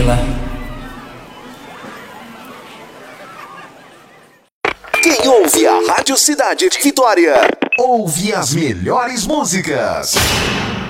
Ludmilla. Quem ouve a Rádio Cidade Vitória, ouve as melhores músicas.